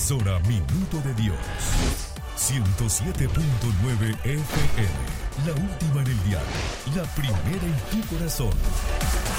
Emisora Minuto de Dios. 107.9 FM. La última en el dial. La primera en tu corazón.